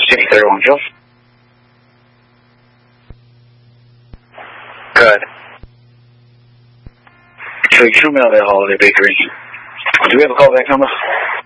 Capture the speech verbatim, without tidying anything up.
six thirty-one, Joe. Good. True Mail at Holiday Bakery. Do we have a callback number?